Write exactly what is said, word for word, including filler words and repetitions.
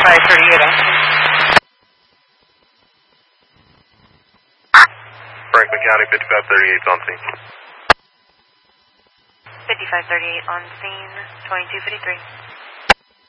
fifty-five thirty-eight on scene. Franklin County, fifty-five thirty-eight on scene. fifty-five thirty-eight on scene, twenty-two fifty-three.